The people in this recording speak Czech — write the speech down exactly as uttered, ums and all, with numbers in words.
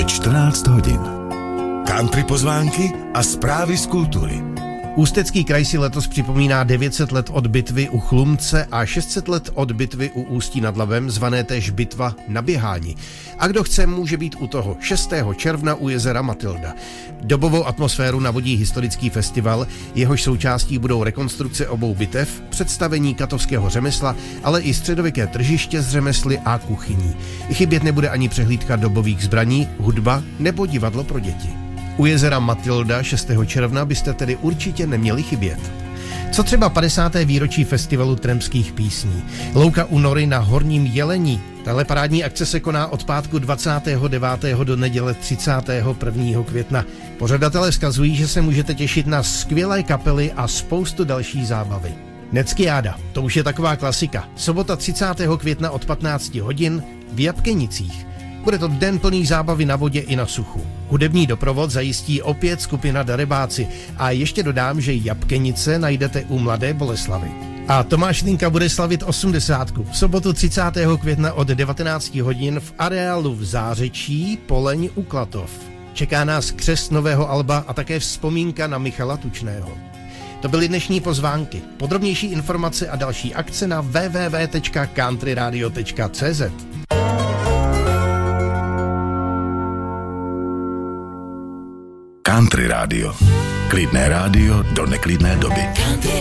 Je čtrnáct hodin. Country pozvánky a zprávy z kultury. Ústecký kraj si letos připomíná devět set let od bitvy u Chlumce a šest set let od bitvy u Ústí nad Labem, zvané též bitva na Běháni. A kdo chce, může být u toho šestého června u jezera Matilda. Dobovou atmosféru navodí historický festival, jehož součástí budou rekonstrukce obou bitev, představení katovského řemesla, ale i středověké tržiště s řemesly a kuchyní. Chybět nebude ani přehlídka dobových zbraní, hudba nebo divadlo pro děti. U jezera Matilda šestého června byste tedy určitě neměli chybět. Co třeba padesáté výročí festivalu trampských písní? Louka u Nory na Horním Jelení. Tahle parádní akce se koná od pátku dvacátého devátého do neděle třicátého prvního května. Pořadatelé vzkazují, že se můžete těšit na skvělé kapely a spoustu další zábavy. Neckiáda, to už je taková klasika. Sobota třicátého května od patnácti hodin v Jabkenicích. Bude to den plný zábavy na vodě i na suchu. Hudební doprovod zajistí opět skupina Darebáci a ještě dodám, že Jabkenice najdete u Mladé Boleslavy. A Tomáš Linka bude slavit osmdesátku. V sobotu třicátého května od devatenácti hodin v areálu v Zářečí Poleň u Klatov. Čeká nás křest nového alba a také vzpomínka na Michala Tučného. To byly dnešní pozvánky. Podrobnější informace a další akce na w w w tečka country radio tečka c z. Country rádio. Klidné rádio do neklidné doby.